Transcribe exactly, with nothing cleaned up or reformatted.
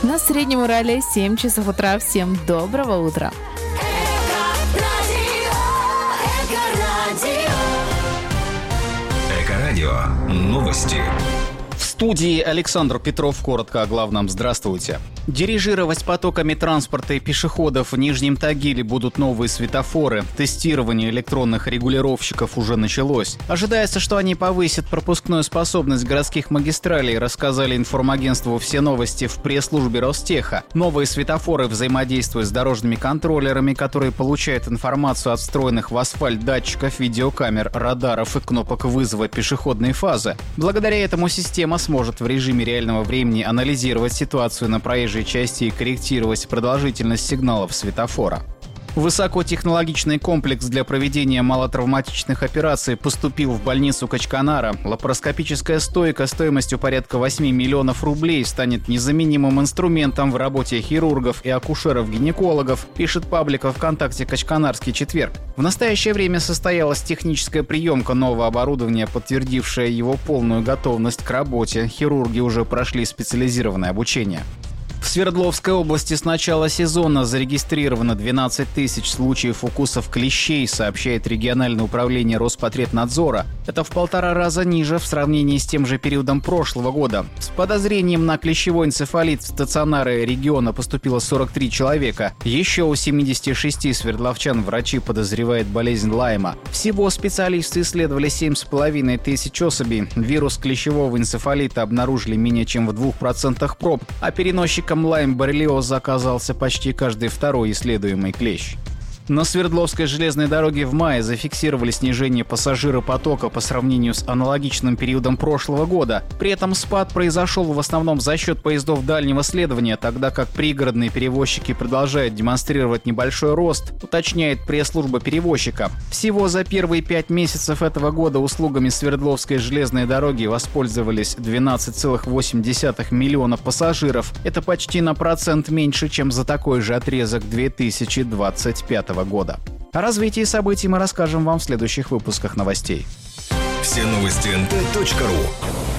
На Среднем Урале семь часов утра. Всем доброго утра. Эко-радио. Новости. В студии Александр Петров. Коротко о главном. Здравствуйте. Дирижировать потоками транспорта и пешеходов в Нижнем Тагиле будут новые светофоры. Тестирование электронных регулировщиков уже началось. Ожидается, что они повысят пропускную способность городских магистралей, рассказали информагентству «Все новости» в пресс-службе Ростеха. Новые светофоры взаимодействуют с дорожными контроллерами, которые получают информацию от встроенных в асфальт датчиков, видеокамер, радаров и кнопок вызова пешеходной фазы. Благодаря этому система сможет в режиме реального времени анализировать ситуацию на проезжей части и корректировать продолжительность сигналов светофора. Высокотехнологичный комплекс для проведения малотравматичных операций поступил в больницу Качканара. Лапароскопическая стойка стоимостью порядка восемь миллионов рублей станет незаменимым инструментом в работе хирургов и акушеров-гинекологов, пишет паблик во ВКонтакте «Качканарский четверг». В настоящее время состоялась техническая приемка нового оборудования, подтвердившая его полную готовность к работе. Хирурги уже прошли специализированное обучение. В Свердловской области с начала сезона зарегистрировано двенадцать тысяч случаев укусов клещей, сообщает региональное управление Роспотребнадзора. Это в полтора раза ниже в сравнении с тем же периодом прошлого года. С подозрением на клещевой энцефалит в стационары региона поступило сорок три человека. Еще у семидесяти шести свердловчан врачи подозревают болезнь Лайма. Всего специалисты исследовали семь с половиной тысяч особей. Вирус клещевого энцефалита обнаружили менее чем в двух процентах проб, а переносчик Лайм-боррелиоза оказался почти каждый второй исследуемый клещ. На Свердловской железной дороге в мае зафиксировали снижение пассажиропотока по сравнению с аналогичным периодом прошлого года. При этом спад произошел в основном за счет поездов дальнего следования, тогда как пригородные перевозчики продолжают демонстрировать небольшой рост, уточняет пресс-служба перевозчика. Всего за первые пять месяцев этого года услугами Свердловской железной дороги воспользовались двенадцать целых восемь десятых миллиона пассажиров. Это почти на процент меньше, чем за такой же отрезок две тысячи двадцать пятого года. О развитии событий мы расскажем вам в следующих выпусках новостей. Все новости эн тэ точка ру.